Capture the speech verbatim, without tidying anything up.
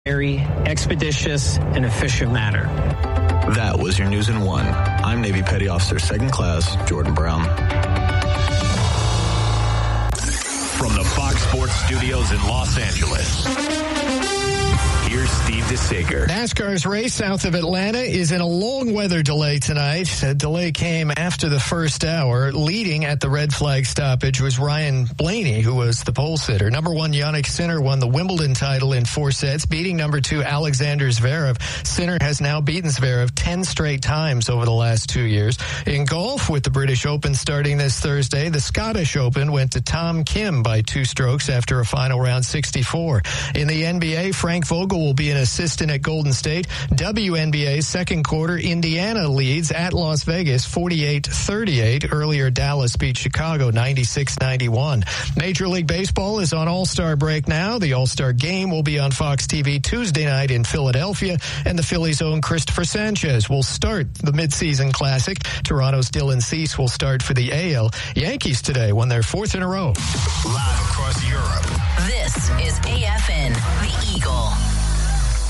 very expeditious and efficient manner. That was your news in one. I'm Navy Petty Officer Second Class Jordan Brown. From the Fox Sports Studios in Los Angeles, here's Steve DeSager. NASCAR's race south of Atlanta is in a long weather delay tonight. The delay came after the first hour. Leading at the red flag stoppage was Ryan Blaney, who was the pole sitter. Number one, Yannick Sinner won the Wimbledon title in four sets, beating number two, Alexander Zverev. Sinner has now beaten Zverev ten straight times over the last two years. In golf, with the British Open starting this Thursday, the Scottish Open went to Tom Kim by two strokes after a final round sixty-four. In the N B A, Frank Vogel will be an assistant at Golden State. W N B A second quarter, Indiana leads at Las Vegas forty-eight thirty-eight. Earlier, Dallas beat Chicago ninety-six ninety-one. Major League Baseball is on All-Star break now. The All-Star game will be on Fox T V Tuesday night in Philadelphia, and the Phillies' own Christopher Sanchez will start the midseason classic. Toronto's Dylan Cease will start for the A L. Yankees today won their fourth in a row. Live across Europe. This is A F N, The Eagle.